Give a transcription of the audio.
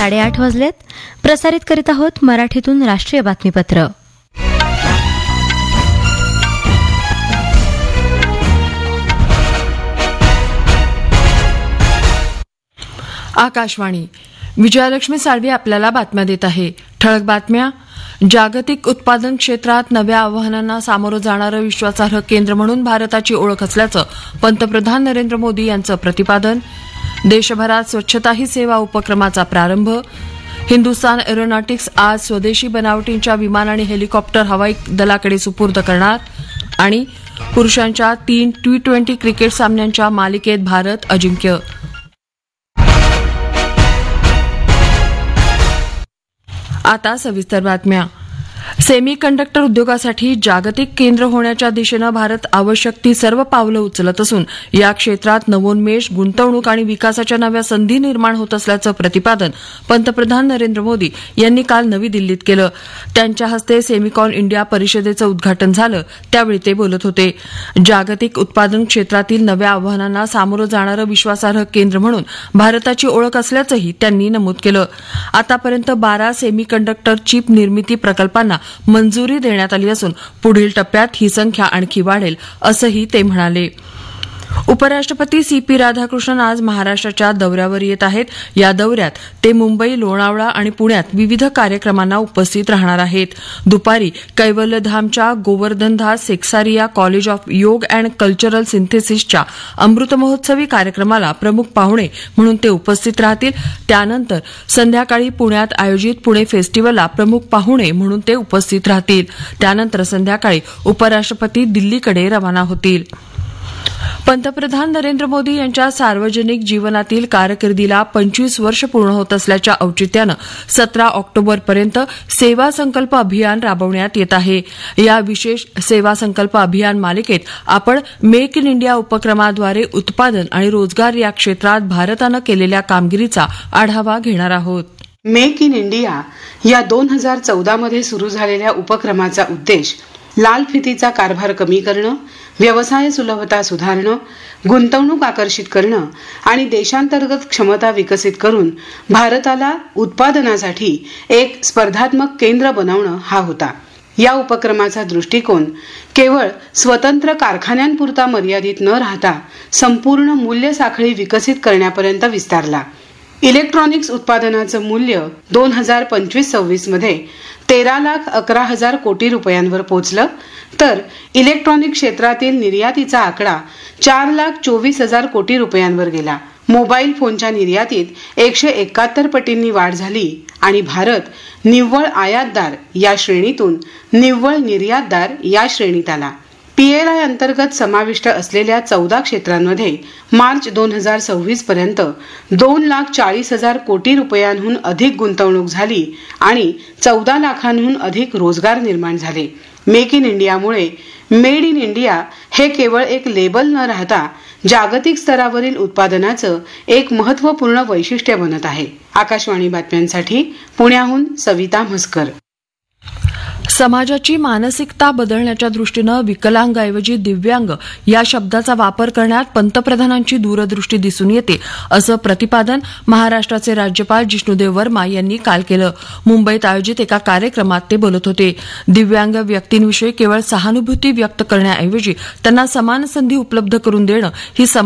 8:30 वाजलेत. प्रसारित करीत आहोत मराठीतून राष्ट्रीय बातमीपत्र. आकाशवाणी. विजयालक्ष्मी साळवी आपल्याला बातम्या देत आहे. ठळक बातम्या. जागतिक उत्पादन क्षेत्रात नव्या आव्हानांना सामोरं जाणारं विश्वासार्ह केंद्र म्हणून भारताची ओळख असल्याचं पंतप्रधान नरेंद्र मोदी यांचं प्रतिपादन. देशभरात स्वच्छता ही सेवा उपक्रमाचा प्रारंभ. हिंदुस्तान एरोनॉटिक्स आज स्वदेशी बनावटींच्या विमान आणि हेलिकॉप्टर हवाई दलाकडे सुपूर्द करणार. आणि पुरुषांच्या 3 T20 क्रिकेट सामन्यांच्या मालिकेत भारत अजिंक्य. आता सविस्तर बातम्या. सेमी कंडक्टर उद्योगासाठी जागतिक केंद्र होण्याच्या दिशेनं भारत आवश्यक ती सर्व पावलं उचलत असून या क्षेत्रात नवोन्मेष, गुंतवणूक आणि विकासाच्या नव्या संधी निर्माण होत असल्याचं प्रतिपादन पंतप्रधान नरेंद्र मोदी यांनी काल नवी दिल्लीत केलं. त्यांच्या हस्ते सेमिकॉन इंडिया परिषदेचं उद्घाटन झालं त्यावेळी ते बोलत होते. जागतिक उत्पादन क्षेत्रातील नव्या आव्हानांना सामोरं जाणारं विश्वासार्ह केंद्र म्हणून भारताची ओळख असल्याचंही त्यांनी नमूद केलं. आतापर्यंत 12 सेमी कंडक्टर चिप निर्मिती प्रकल्पांना मंजुरी देण्यात आली असून पुढील टप्प्यात ही संख्या आणखी वाढेल असंही ते म्हणाले. उपराष्ट्रपती CP राधाकृष्णन आज महाराष्ट्राच्या दौऱ्यावर येत आहेत. या दौऱ्यात ते मुंबई, लोणावळा आणि पुण्यात विविध कार्यक्रमांना उपस्थित राहणार आहेत. दुपारी कैवल्यधामच्या गोवर्धनदास सेक्सारिया कॉलेज ऑफ योग अँड कल्चरल सिंथेसिसच्या अमृतमहोत्सवी कार्यक्रमाला प्रमुख पाहुणे म्हणून ते उपस्थित राहतील. त्यानंतर संध्याकाळी पुण्यात आयोजित पुणे फेस्टिव्हलला प्रमुख पाहुणे म्हणून ते उपस्थित राहतील. त्यानंतर संध्याकाळी उपराष्ट्रपती दिल्लीकडे रवाना होतील. पंतप्रधान नरेंद्र मोदी यांच्या सार्वजनिक जीवनातील कारकिर्दीला 25 वर्ष पूर्ण होत असल्याच्या औचित्यानं 17 ऑक्टोबरपर्यंत सेवा संकल्प अभियान राबवण्यात येत आहे. या विशेष सेवा संकल्प अभियान मालिकेत आपण मेक इन इंडिया उपक्रमाद्वारे उत्पादन आणि रोजगार या क्षेत्रात भारतानं केलेल्या कामगिरीचा आढावा घेणार आहोत. मेक इन इंडिया या 2014 मध्ये सुरू झालेल्या उपक्रमाचा उद्देश लाल फितीचा कारभार कमी करणं, व्यवसाय सुलभता सुधारणं, गुंतवणूक आकर्षित करणं आणि देशांतर्गत क्षमता विकसित करून भारताला उत्पादनासाठी एक स्पर्धात्मक केंद्र बनवणं हा होता. या उपक्रमाचा दृष्टिकोन केवळ स्वतंत्र कारखान्यांपुरता मर्यादित न राहता संपूर्ण मूल्य साखळी विकसित करण्यापर्यंत विस्तारला. इलेक्ट्रॉनिक्स उत्पादनाचं मूल्य 2025-26 मध्ये 13,11,000 कोटी रुपयांवर पोहोचलं, तर इलेक्ट्रॉनिक क्षेत्रातील निर्यातीचा आकडा 4,24,000 कोटी रुपयांवर गेला. मोबाईल फोनच्या निर्यातीत 171 पटींनी वाढ झाली आणि भारत निव्वळ आयातदार या श्रेणीतून निव्वळ निर्यातदार या श्रेणीत आला. PLI अंतर्गत समाविष्ट असलेल्या 14 क्षेत्रांमध्ये मार्च 2026 पर्यंत 2,40,000 कोटी रुपयांहून अधिक गुंतवणूक झाली आणि 14 लाखांहून अधिक रोजगार निर्माण झाले. मेक इन इंडियामुळे मेड इन इंडिया हे केवळ एक लेबल न राहता जागतिक स्तरावरील उत्पादनाचं एक महत्त्वपूर्ण वैशिष्ट्य बनत आहे. आकाशवाणी बातम्यांसाठी पुण्याहून सविता म्हसकर. समाजाची मानसिकता बदलण्याच्या दृष्टीनं विकलांगऐवजी दिव्यांग या शब्दाचा वापर करण्यात पंतप्रधानांची दूरदृष्टी दिसून येते असं प्रतिपादन महाराष्ट्राचे राज्यपाल जिष्णुदेव वर्मा यांनी काल केलं. मुंबईत आयोजित एका कार्यक्रमात ते बोलत होते. दिव्यांग व्यक्तींविषयी केवळ सहानुभूती व्यक्त करण्याऐवजी त्यांना समान संधी उपलब्ध करून देणं ही